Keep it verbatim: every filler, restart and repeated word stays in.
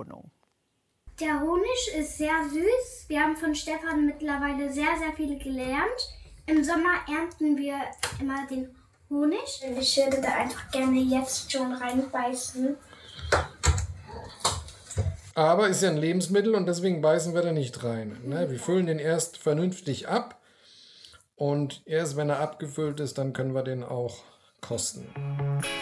Wohnung. Der Honig ist sehr süß. Wir haben von Stefan mittlerweile sehr, sehr viel gelernt. Im Sommer ernten wir immer den Honig. Ich würde da einfach gerne jetzt schon reinbeißen. Aber ist ja ein Lebensmittel und deswegen beißen wir da nicht rein. Ne? Wir füllen den erst vernünftig ab und erst wenn er abgefüllt ist, dann können wir den auch kosten.